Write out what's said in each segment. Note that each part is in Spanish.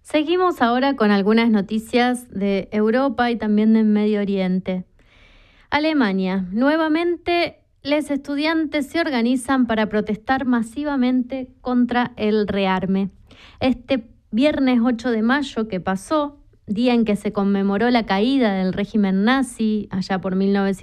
Seguimos ahora con algunas noticias de Europa y también del Medio Oriente. Alemania. Nuevamente, los estudiantes se organizan para protestar masivamente contra el rearme. Este viernes 8 de mayo que pasó, día en que se conmemoró la caída del régimen nazi allá por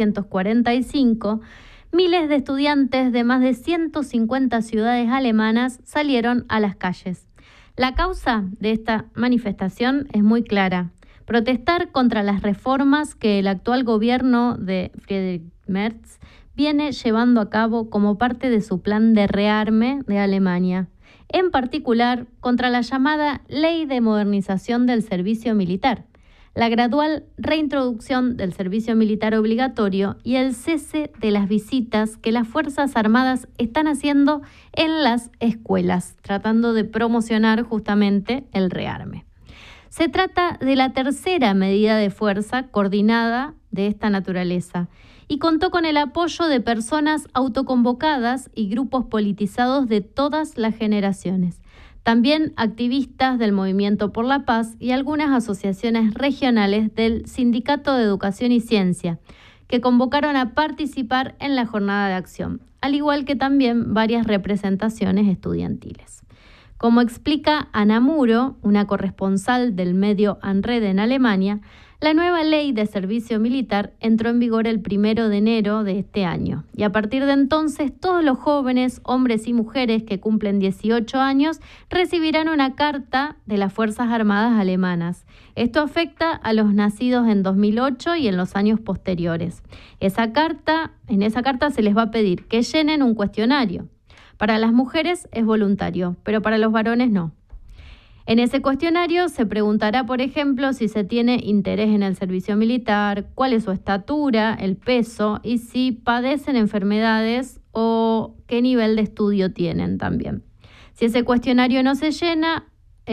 1945, miles de estudiantes de más de 150 ciudades alemanas salieron a las calles. La causa de esta manifestación es muy clara: protestar contra las reformas que el actual gobierno de Friedrich Merz viene llevando a cabo como parte de su plan de rearme de Alemania, en particular contra la llamada Ley de Modernización del Servicio Militar, la gradual reintroducción del servicio militar obligatorio y el cese de las visitas que las Fuerzas Armadas están haciendo en las escuelas, tratando de promocionar justamente el rearme. Se trata de la tercera medida de fuerza coordinada de esta naturaleza y contó con el apoyo de personas autoconvocadas y grupos politizados de todas las generaciones. También activistas del Movimiento por la Paz y algunas asociaciones regionales del Sindicato de Educación y Ciencia, que convocaron a participar en la jornada de acción, al igual que también varias representaciones estudiantiles. Como explica Ana Muro, una corresponsal del medio Anred en Alemania, la nueva ley de servicio militar entró en vigor el 1 de enero de este año y a partir de entonces todos los jóvenes, hombres y mujeres que cumplen 18 años recibirán una carta de las Fuerzas Armadas alemanas. Esto afecta a los nacidos en 2008 y en los años posteriores. En esa carta se les va a pedir que llenen un cuestionario. Para las mujeres es voluntario, pero para los varones no. En ese cuestionario se preguntará, por ejemplo, si se tiene interés en el servicio militar, cuál es su estatura, el peso y si padecen enfermedades o qué nivel de estudio tienen también. Si ese cuestionario no se llena,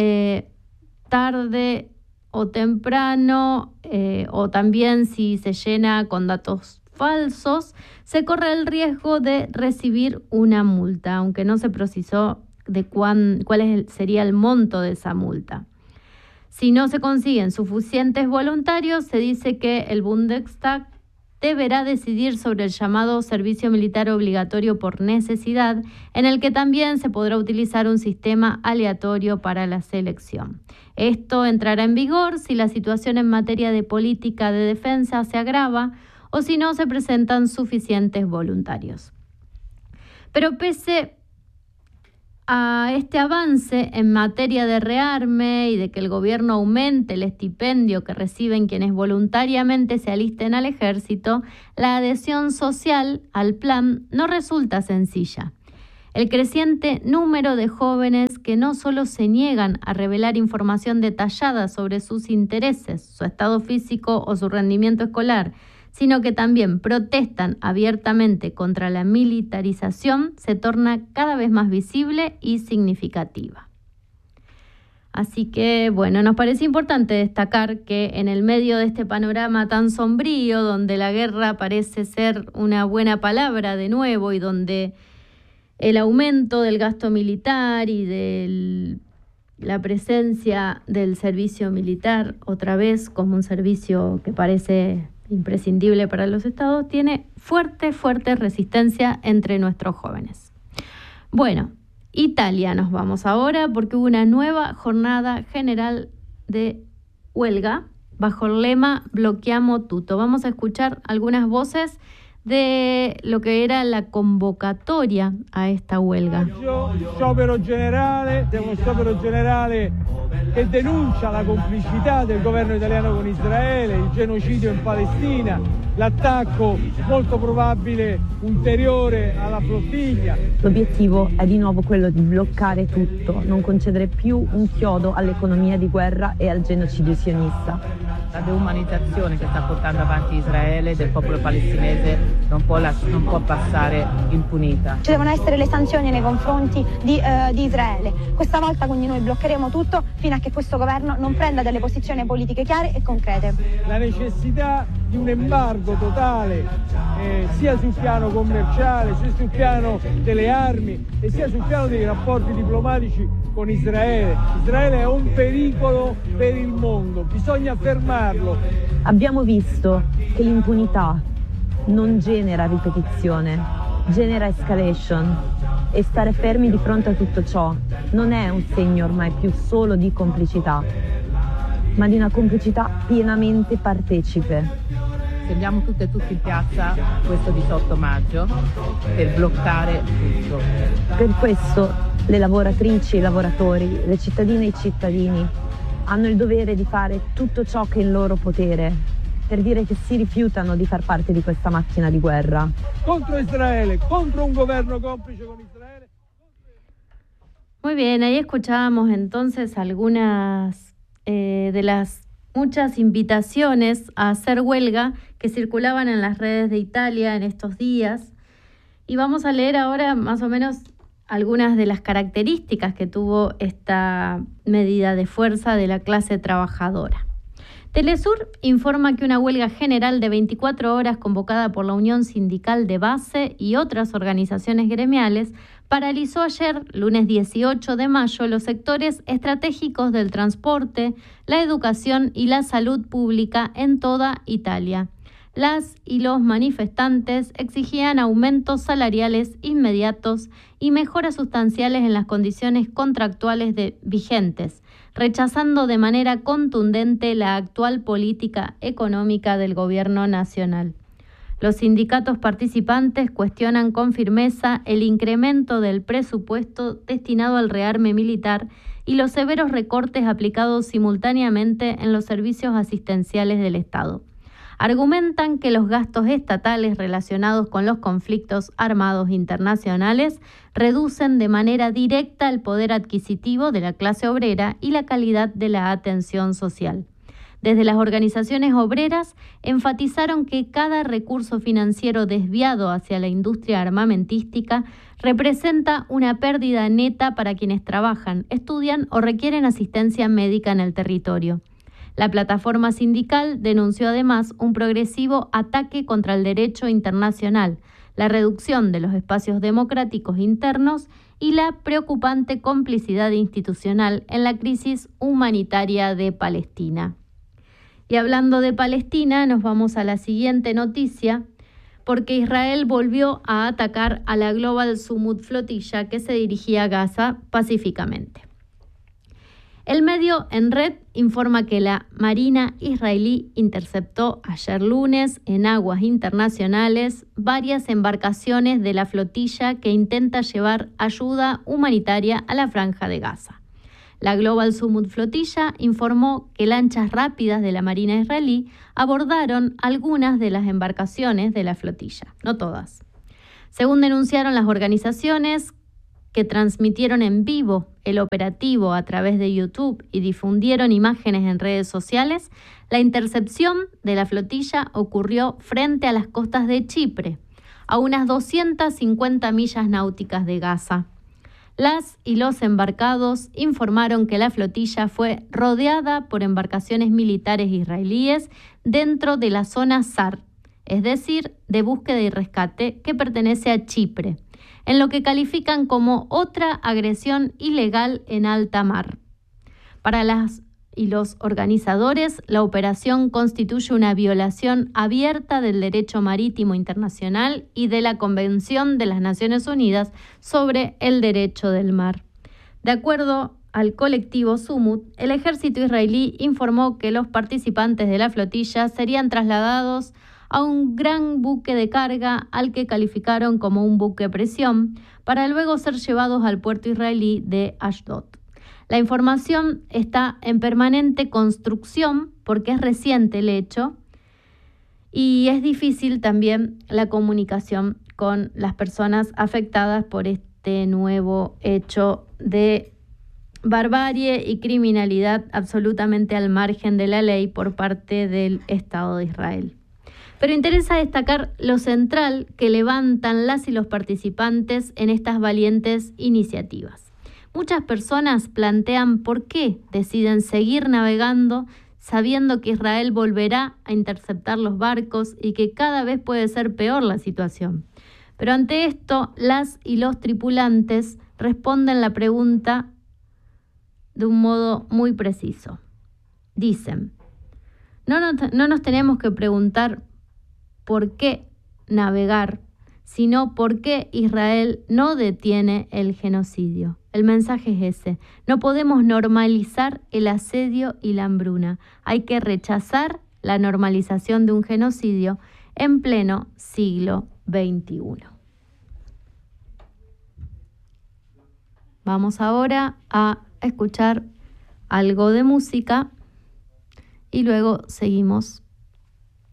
tarde o temprano, o también si se llena con datos falsos, se corre el riesgo de recibir una multa, aunque no se precisó de cuál sería el monto de esa multa. Si no se consiguen suficientes voluntarios, se dice que el Bundestag deberá decidir sobre el llamado servicio militar obligatorio por necesidad, en el que también se podrá utilizar un sistema aleatorio para la selección. Esto entrará en vigor si la situación en materia de política de defensa se agrava o si no se presentan suficientes voluntarios. Pero pese a este avance en materia de rearme y de que el gobierno aumente el estipendio que reciben quienes voluntariamente se alisten al ejército, la adhesión social al plan no resulta sencilla. El creciente número de jóvenes que no solo se niegan a revelar información detallada sobre sus intereses, su estado físico o su rendimiento escolar, sino que también protestan abiertamente contra la militarización, se torna cada vez más visible y significativa. Así que, bueno, nos parece importante destacar que en el medio de este panorama tan sombrío, donde la guerra parece ser una buena palabra de nuevo y donde el aumento del gasto militar y de la presencia del servicio militar otra vez como un servicio que parece imprescindible para los estados, tiene fuerte resistencia entre nuestros jóvenes. Bueno, Italia nos vamos ahora porque hubo una nueva jornada general de huelga bajo el lema Blocchiamo tutto. Vamos a escuchar algunas voces de lo que era la convocatoria a esta huelga. Sciopero generale, uno sciopero generale che denuncia la complicità del governo italiano con Israele, il genocidio in Palestina, l'attacco molto probabile ulteriore alla flottiglia. L'obiettivo è di nuovo quello di bloccare tutto, non concedere più un chiodo all'economia di guerra e al genocidio sionista. La deumanizzazione che sta portando avanti Israele del popolo palestinese non può passare impunita. Ci devono essere le sanzioni nei confronti di Israele. Questa volta quindi noi bloccheremo tutto fino a che questo governo non prenda delle posizioni politiche chiare e concrete. La necessità di un embargo totale sia sul piano commerciale, sia sul piano delle armi e sia sul piano dei rapporti diplomatici con Israele. Israele è un pericolo per il mondo, bisogna fermarlo. Abbiamo visto che l'impunità non genera ripetizione, genera escalation, e stare fermi di fronte a tutto ciò non è un segno ormai più solo di complicità, ma di una complicità pienamente partecipe. Scendiamo tutti in piazza questo 18 maggio per bloccare tutto. Per questo le lavoratrici, i lavoratori, le cittadine e i cittadini hanno il dovere di fare tutto ciò che è in loro potere per dire che si rifiutano di far parte di questa macchina di guerra. Contro Israele, contro un gobierno cómplice con Israele. Muy bien, ahí escuchábamos entonces algunas de las muchas invitaciones a hacer huelga que circulaban en las redes de Italia en estos días. Y vamos a leer ahora más o menos algunas de las características que tuvo esta medida de fuerza de la clase trabajadora. Telesur informa que una huelga general de 24 horas convocada por la Unión Sindical de Base y otras organizaciones gremiales paralizó ayer, lunes 18 de mayo, los sectores estratégicos del transporte, la educación y la salud pública en toda Italia. Las y los manifestantes exigían aumentos salariales inmediatos y mejoras sustanciales en las condiciones contractuales vigentes, rechazando de manera contundente la actual política económica del gobierno nacional. Los sindicatos participantes cuestionan con firmeza el incremento del presupuesto destinado al rearme militar y los severos recortes aplicados simultáneamente en los servicios asistenciales del Estado. Argumentan que los gastos estatales relacionados con los conflictos armados internacionales reducen de manera directa el poder adquisitivo de la clase obrera y la calidad de la atención social. Desde las organizaciones obreras enfatizaron que cada recurso financiero desviado hacia la industria armamentística representa una pérdida neta para quienes trabajan, estudian o requieren asistencia médica en el territorio. La plataforma sindical denunció además un progresivo ataque contra el derecho internacional, la reducción de los espacios democráticos internos y la preocupante complicidad institucional en la crisis humanitaria de Palestina. Y hablando de Palestina, nos vamos a la siguiente noticia, porque Israel volvió a atacar a la Global Summut flotilla que se dirigía a Gaza pacíficamente. El medio En Red informa que la Marina israelí interceptó ayer lunes en aguas internacionales varias embarcaciones de la flotilla que intenta llevar ayuda humanitaria a la Franja de Gaza. La Global Summut flotilla informó que lanchas rápidas de la Marina israelí abordaron algunas de las embarcaciones de la flotilla, no todas. Según denunciaron las organizaciones que transmitieron en vivo el operativo a través de YouTube y difundieron imágenes en redes sociales, la intercepción de la flotilla ocurrió frente a las costas de Chipre, a unas 250 millas náuticas de Gaza. Las y los embarcados informaron que la flotilla fue rodeada por embarcaciones militares israelíes dentro de la zona SAR, es decir, de búsqueda y rescate, que pertenece a Chipre, en lo que califican como otra agresión ilegal en alta mar. Para las y los organizadores, la operación constituye una violación abierta del derecho marítimo internacional y de la Convención de las Naciones Unidas sobre el Derecho del Mar. De acuerdo al colectivo Summut, el ejército israelí informó que los participantes de la flotilla serían trasladados a un gran buque de carga al que calificaron como un buque presión, para luego ser llevados al puerto israelí de Ashdod. La información está en permanente construcción porque es reciente el hecho y es difícil también la comunicación con las personas afectadas por este nuevo hecho de barbarie y criminalidad absolutamente al margen de la ley por parte del Estado de Israel. Pero interesa destacar lo central que levantan las y los participantes en estas valientes iniciativas. Muchas personas plantean por qué deciden seguir navegando sabiendo que Israel volverá a interceptar los barcos y que cada vez puede ser peor la situación. Pero ante esto, las y los tripulantes responden la pregunta de un modo muy preciso. Dicen, no nos tenemos que preguntar por qué navegar, sino por qué Israel no detiene el genocidio. El mensaje es ese. No podemos normalizar el asedio y la hambruna. Hay que rechazar la normalización de un genocidio en pleno siglo XXI. Vamos ahora a escuchar algo de música y luego seguimos